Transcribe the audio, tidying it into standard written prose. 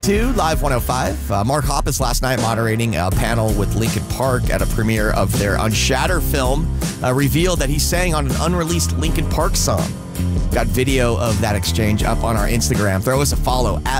To Live 105. Mark Hoppus last night moderating a panel with Linkin Park at a premiere of their Unshatter film revealed that he sang on an unreleased Linkin Park song. Got video of that exchange up on our Instagram. Throw us a follow at